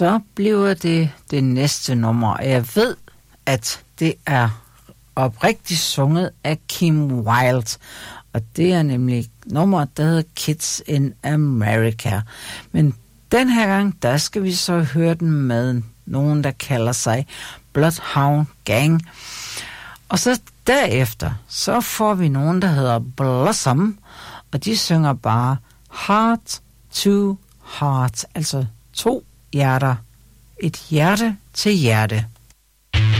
Så bliver det næste nummer, og jeg ved, at det er oprigtigt sunget af Kim Wilde, og det er nemlig nummer, der hedder Kids in America. Men den her gang, der skal vi så høre den med nogen, der kalder sig Bloodhound Gang. Og så derefter, så får vi nogen, der hedder Blossom, og de synger bare Heart to Heart, altså 2 hjerter. Et hjerte til hjerte.